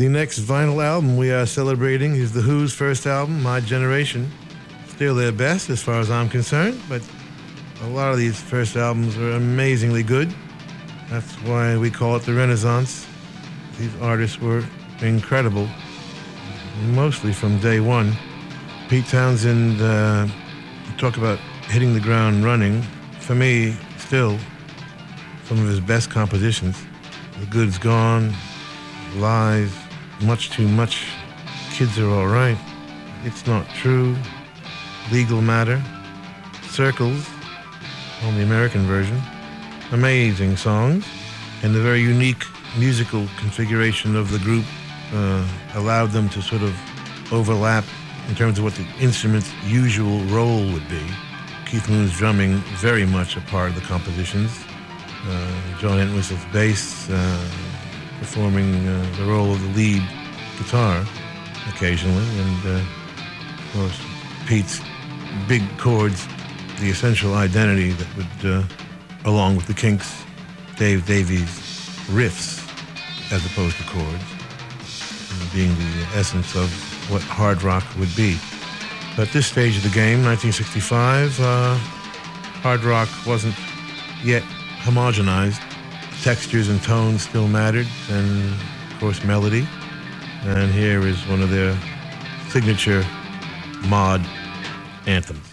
The next vinyl album we are celebrating is The Who's first album, My Generation. Still their best as far as I'm concerned, but a lot of these first albums are amazingly good. That's why we call it the Renaissance. These artists were incredible, mostly from day one. Pete Townsend, talk about hitting the ground running. For me, still, some of his best compositions. The Good's Gone, Lies, Much Too Much, Kids Are All Right, It's Not True, Legal Matter, Circles, on the American version. Amazing songs, and the very unique musical configuration of the group allowed them to sort of overlap in terms of what the instrument's usual role would be. Keith Moon's drumming very much a part of the compositions. John Entwistle's bass performing the role of the lead guitar occasionally, and of course Pete's big chords, the essential identity that would, along with the Kinks, Dave Davies riffs as opposed to chords, being the essence of what hard rock would be. But at this stage of the game, 1965, hard rock wasn't yet homogenized. Textures and tones still mattered, and of course melody. And here is one of their signature mod anthems.